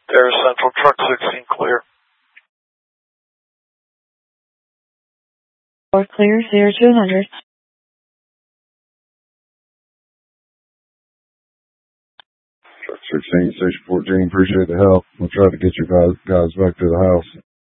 There's Central, truck 16 clear. Or clear, 0200. Truck 16, Station 14, appreciate the help. We'll try to get you guys back to the house.